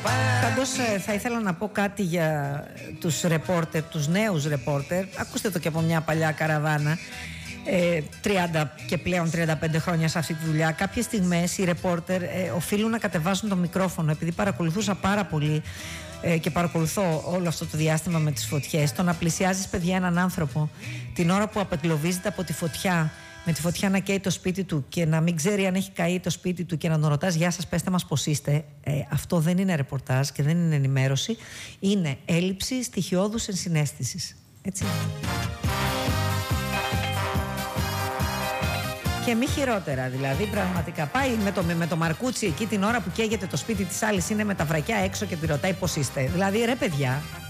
Πάντως θα ήθελα να πω κάτι για τους ρεπόρτερ, τους νέους ρεπόρτερ. Ακούστε το και από μια παλιά καραβάνα, 30 και πλέον 35 χρόνια σε αυτή τη δουλειά. Κάποιες στιγμές οι ρεπόρτερ οφείλουν να κατεβάσουν το μικρόφωνο, επειδή παρακολουθούσα πάρα πολύ και παρακολουθώ όλο αυτό το διάστημα με τις φωτιές. Το να πλησιάζεις, παιδιά, έναν άνθρωπο την ώρα που απεγκλωβίζεται από τη φωτιά, με τη φωτιά να καίει το σπίτι του και να μην ξέρει αν έχει καεί το σπίτι του και να τον ρωτάς «Γεια σας, πέστε μας πώς είστε», αυτό δεν είναι ρεπορτάζ και δεν είναι ενημέρωση, είναι έλλειψη στοιχειώδους ενσυναίσθησης. Έτσι. Και μη χειρότερα, δηλαδή, πραγματικά. Πάει με το μαρκούτσι εκεί την ώρα που καίγεται το σπίτι της άλλης, είναι με τα βρακιά έξω και τη ρωτάει πώς είστε. Δηλαδή, ρε παιδιά,